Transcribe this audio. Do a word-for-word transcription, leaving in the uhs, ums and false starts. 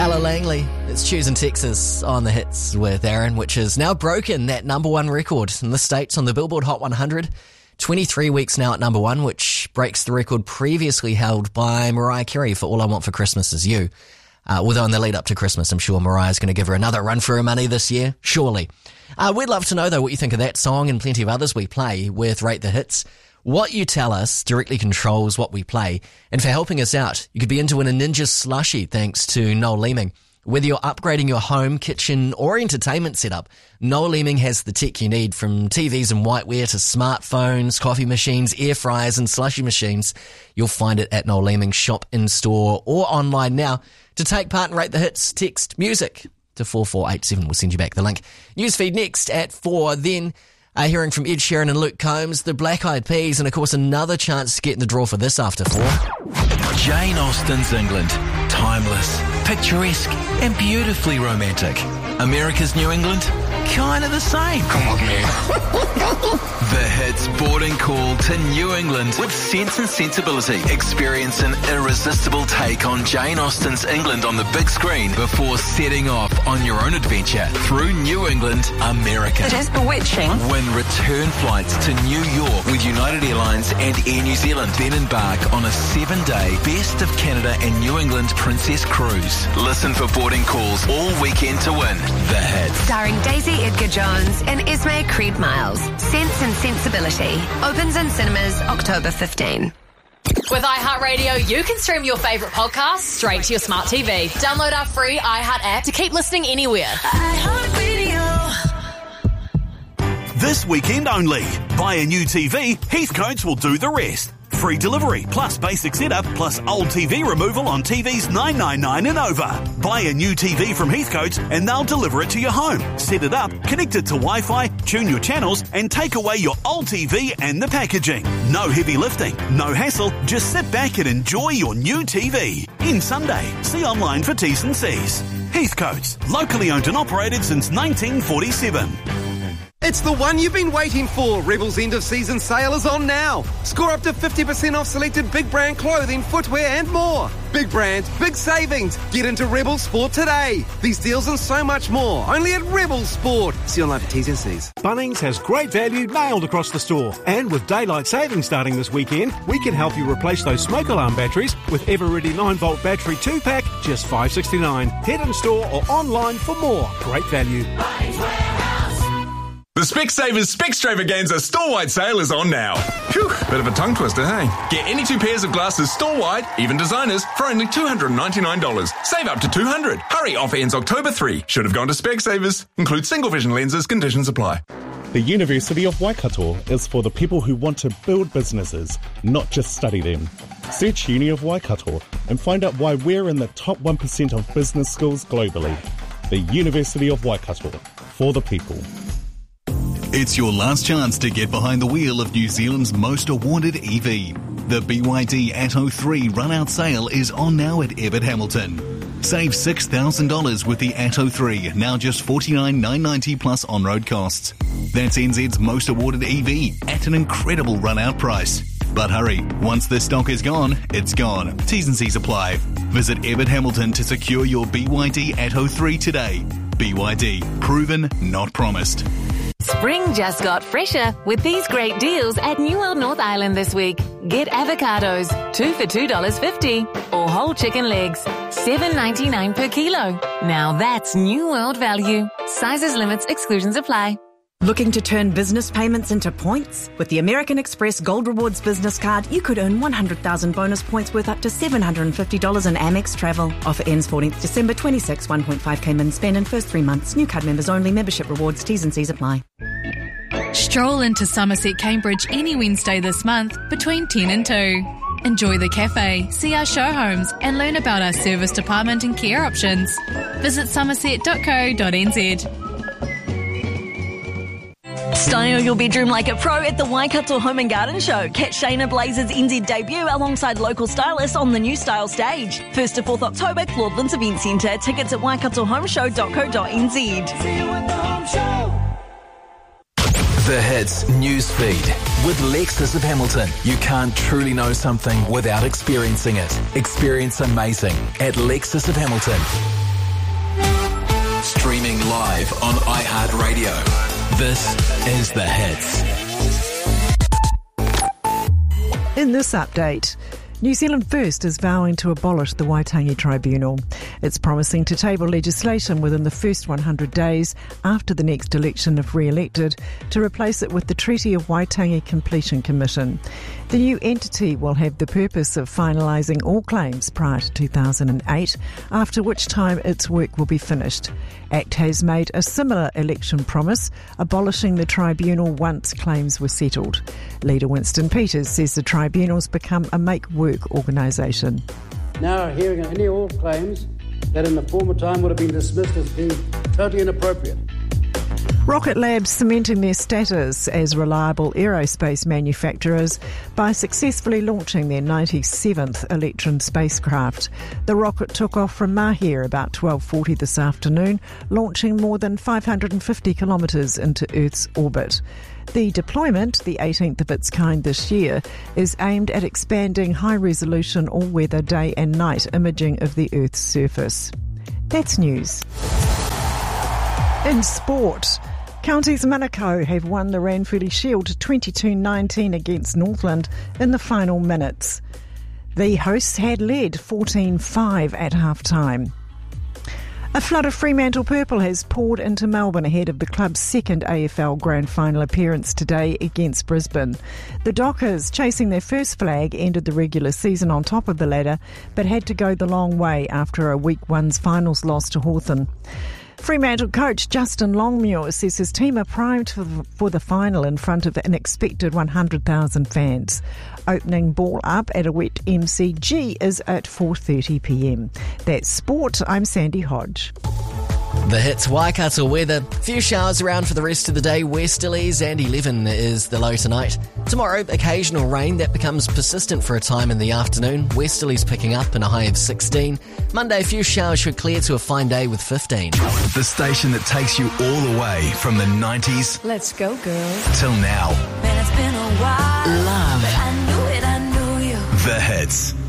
Ella Langley, it's Choosing Texas on the Hits with Aaron, which has now broken that number one record in the States on the Billboard Hot one hundred. twenty-three weeks now at number one, which breaks the record previously held by Mariah Carey for All I Want for Christmas Is You. Uh, although in the lead up to Christmas, I'm sure Mariah's going to give her another run for her money this year, surely. Uh, we'd love to know, though, what you think of that song and plenty of others we play with Rate the Hits. What you tell us directly controls what we play. And for helping us out, you could be into a Ninja slushie thanks to Noel Leeming. Whether you're upgrading your home, kitchen or entertainment setup, Noel Leeming has the tech you need, from T Vs and whiteware to smartphones, coffee machines, air fryers and slushie machines. You'll find it at Noel Leeming's shop, in-store or online now. To take part and Rate the Hits, text music to four four eight seven. We'll send you back the link. Newsfeed next at four. Then uh, hearing from Ed Sheeran and Luke Combs, the Black Eyed Peas, and of course another chance to get in the draw for this after four. Jane Austen's England. Timeless, picturesque and beautifully romantic. America's New England? Kind of the same. Come on, man. The Hits boarding call to New England with Sense and Sensibility. Experience an irresistible take on Jane Austen's England on the big screen before setting off on your own adventure through New England, America. It is bewitching. Win return flights to New York with United Airlines and Air New Zealand. Then embark on a seven-day Best of Canada and New England Princess Cruise. Listen for boarding calls all weekend to win. The Hits. Starring Daisy Edgar Jones and Esme Creed Miles. Sense and Sensibility. Opens in cinemas October fifteenth. With iHeartRadio, you can stream your favourite podcasts straight to your smart T V. Download our free iHeart app to keep listening anywhere. iHeartRadio. This weekend only. Buy a new T V, Heathcotes will do the rest. Free delivery, plus basic setup, plus old T V removal on T Vs nine ninety-nine and over. Buy a new T V from Heathcotes and they'll deliver it to your home. Set it up, connect it to Wi-Fi, tune your channels and take away your old T V and the packaging. No heavy lifting, no hassle, just sit back and enjoy your new T V. In Sunday. See online for T's and C's. Heathcotes, locally owned and operated since nineteen forty-seven. It's the one you've been waiting for. Rebel's end of season sale is on now. Score up to fifty percent off selected big brand clothing, footwear and more. Big brands, big savings. Get into Rebel Sport today. These deals and so much more. Only at Rebel Sport. See online for T's and C's. Bunnings has great value nailed across the store. And with daylight savings starting this weekend, we can help you replace those smoke alarm batteries with Everready nine volt battery two pack, just five dollars sixty-nine. Head in store or online for more. Great value. The Specsavers Specstravaganza store-wide sale is on now. Phew, bit of a tongue twister, hey? Get any two pairs of glasses store-wide, even designers, for only two hundred ninety-nine dollars. Save up to two hundred dollars. Hurry, offer ends October third. Should have gone to Specsavers. Includes single vision lenses, conditions apply. The University of Waikato is for the people who want to build businesses, not just study them. Search Uni of Waikato and find out why we're in the top one percent of business schools globally. The University of Waikato, for the people. It's your last chance to get behind the wheel of New Zealand's most awarded E V. The B Y D Atto three run-out sale is on now at Ebbett Hamilton. Save six thousand dollars with the Atto three, now just forty-nine thousand nine hundred ninety dollars plus on-road costs. That's N Z's most awarded E V at an incredible run-out price. But hurry, once the stock is gone, it's gone. T's and C's apply. Visit Ebbett Hamilton to secure your B Y D Atto three today. B Y D, proven, not promised. Spring just got fresher with these great deals at New World North Island this week. Get avocados, two for two dollars fifty, or whole chicken legs, seven dollars ninety-nine per kilo. Now that's New World value. Sizes, limits, exclusions apply. Looking to turn business payments into points? With the American Express Gold Rewards business card, you could earn one hundred thousand bonus points worth up to seven hundred fifty dollars in Amex travel. Offer ends fourteenth December twenty-sixth, one point five K min spend in first three months. New card members only. Membership rewards, T's and C's apply. Stroll into Somerset Cambridge any Wednesday this month between ten and two. Enjoy the cafe, see our show homes and learn about our service department and care options. Visit somerset dot co dot n z. Style your bedroom like a pro at the Waikato Home and Garden Show. Catch Shayna Blazer's N Z debut alongside local stylists on the new style stage. first to fourth October, Claudelands Event Centre. Tickets at waikato home show dot co dot n z. The Hits news feed with Lexus of Hamilton. You can't truly know something without experiencing it. Experience amazing at Lexus of Hamilton. streaming live on iHeartRadio. This is The Hits. In this update, New Zealand First is vowing to abolish the Waitangi Tribunal. It's promising to table legislation within the first one hundred days after the next election if re-elected to replace it with the Treaty of Waitangi Completion Commission. The new entity will have the purpose of finalising all claims prior to two thousand eight, after which time its work will be finished. ACT has made a similar election promise, abolishing the tribunal once claims were settled. Leader Winston Peters says the tribunal's become a make-work organisation. Now hearing any all claims that in the former time would have been dismissed as being totally inappropriate. Rocket Lab's cementing their status as reliable aerospace manufacturers by successfully launching their ninety-seventh Electron spacecraft. The rocket took off from Mahia about twelve forty this afternoon, launching more than five hundred fifty kilometres into Earth's orbit. The deployment, the eighteenth of its kind this year, is aimed at expanding high-resolution all-weather day and night imaging of the Earth's surface. That's news. In sport, Counties Manukau have won the Ranfurly Shield twenty-two nineteen against Northland in the final minutes. The hosts had led fourteen five at half-time. A flood of Fremantle purple has poured into Melbourne ahead of the club's second A F L Grand Final appearance today against Brisbane. The Dockers, chasing their first flag, ended the regular season on top of the ladder, but had to go the long way after a Week One's finals loss to Hawthorn. Fremantle coach Justin Longmuir says his team are primed for the, for the final in front of an expected one hundred thousand fans. Opening ball up at a wet M C G is at four thirty p m. That's sport. I'm Sandy Hodge. The Hits Waikato weather. Few showers around for the rest of the day. Westerlies and eleven is the low tonight. Tomorrow, occasional rain that becomes persistent for a time in the afternoon. Westerlies picking up and a high of sixteen. Monday, a few showers should clear to a fine day with fifteen. The station that takes you all the way from the nineties. Let's go, girls. Till now. Man, it's been a while. Love. But I knew it, I knew you. The Hits.